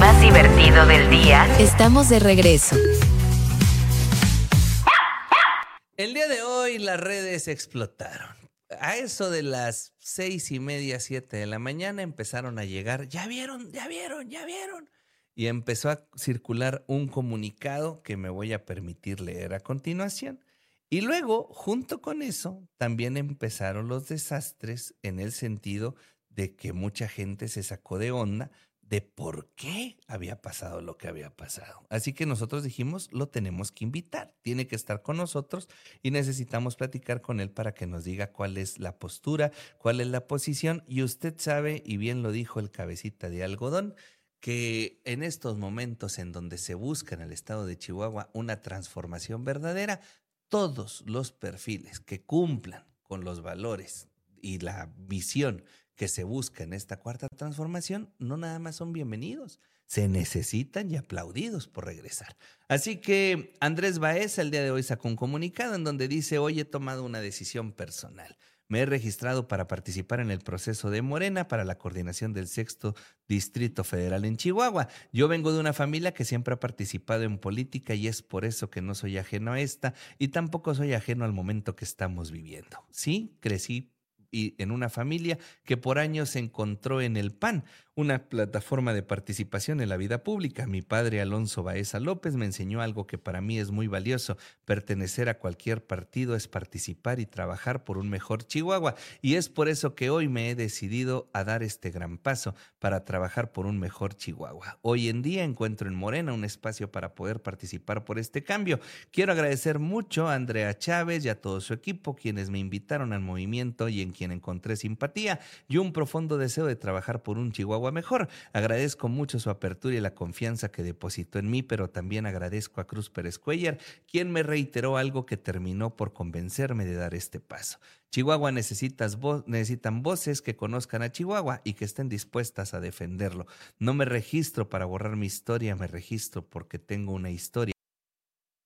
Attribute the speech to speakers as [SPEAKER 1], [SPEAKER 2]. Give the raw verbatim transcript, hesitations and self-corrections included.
[SPEAKER 1] más divertido del día.
[SPEAKER 2] Estamos de regreso.
[SPEAKER 3] El día de hoy las redes explotaron. A eso de las seis y media, siete de la mañana empezaron a llegar, ya vieron, ya vieron, ya vieron. Y empezó a circular un comunicado que me voy a permitir leer a continuación. Y luego, junto con eso, también empezaron los desastres en el sentido de que mucha gente se sacó de onda de por qué había pasado lo que había pasado. Así que nosotros dijimos, lo tenemos que invitar, tiene que estar con nosotros y necesitamos platicar con él para que nos diga cuál es la postura, cuál es la posición. Y usted sabe, y bien lo dijo el cabecita de algodón, que en estos momentos en donde se busca en el estado de Chihuahua una transformación verdadera, todos los perfiles que cumplan con los valores y la visión que se busca en esta cuarta transformación, no nada más son bienvenidos, se necesitan y aplaudidos por regresar. Así que Andrés Baeza el día de hoy sacó un comunicado en donde dice: hoy he tomado una decisión personal. Me he registrado para participar en el proceso de Morena para la coordinación del sexto Distrito Federal en Chihuahua. Yo vengo de una familia que siempre ha participado en política y es por eso que no soy ajeno a esta y tampoco soy ajeno al momento que estamos viviendo. Sí, crecí y en una familia que por años se encontró en el P A N, una plataforma de participación en la vida pública. Mi padre, Alonso Baeza López, me enseñó algo que para mí es muy valioso. Pertenecer a cualquier partido es participar y trabajar por un mejor Chihuahua. Y es por eso que hoy me he decidido a dar este gran paso para trabajar por un mejor Chihuahua. Hoy en día encuentro en Morena un espacio para poder participar por este cambio. Quiero agradecer mucho a Andrea Chávez y a todo su equipo, quienes me invitaron al movimiento y en quien encontré simpatía y un profundo deseo de trabajar por un Chihuahua mejor. Agradezco mucho su apertura y la confianza que depositó en mí, pero también agradezco a Cruz Pérez Cuellar, quien me reiteró algo que terminó por convencerme de dar este paso. Chihuahua necesitas vo- necesitan voces que conozcan a Chihuahua y que estén dispuestas a defenderlo. No me registro para borrar mi historia, me registro porque tengo una historia